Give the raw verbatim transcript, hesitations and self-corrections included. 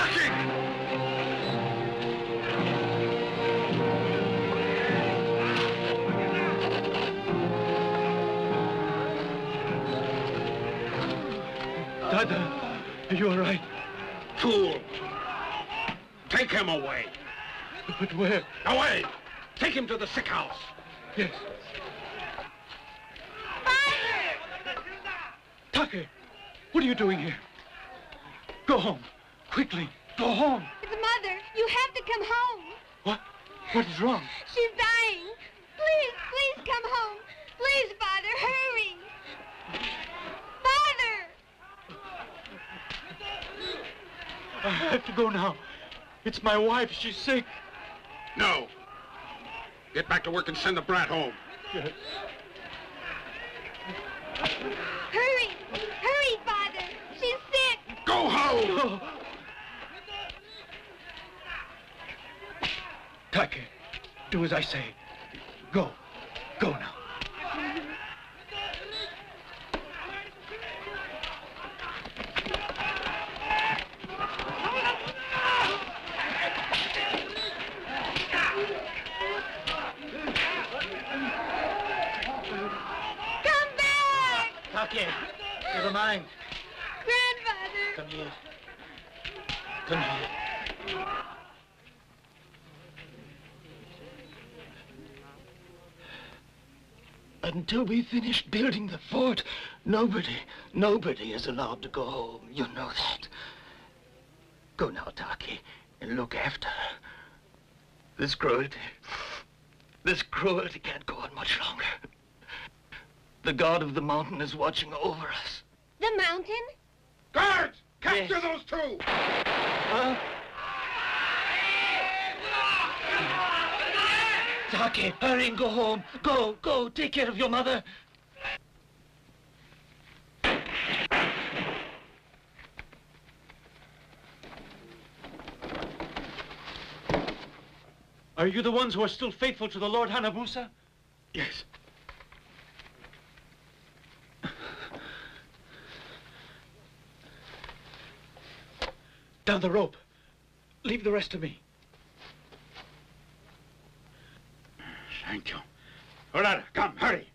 Taki! Dada, are you all right? Fool! Take him away. But where? Away! Take him to the sick house. Yes. Taki, what are you doing here? Go home. Quickly. Go home. It's Mother. You have to come home. What? What is wrong? She's dying. Please, please come home. Please, Father, hurry. Father! I have to go now. It's my wife. She's sick. No. Get back to work and send the brat home. Yes. Hurry! Hurry, Father! She's sick! Go home! Oh. Taki, do as I say. Go. Go now. Taki, never mind. Grandfather! Come here. Come here. Until we finish building the fort, nobody, nobody is allowed to go home. You know that. Go now, Taki, and look after her. This cruelty, this cruelty can't go on much longer. The god of the mountain is watching over us. The mountain? Guards! Capture Yes. those two! Huh? Taki, hurry and go home. Go, go, take care of your mother. Are you the ones who are still faithful to the Lord Hanabusa? Yes. Down the rope. Leave the rest to me. Thank you. Orada, come, hurry.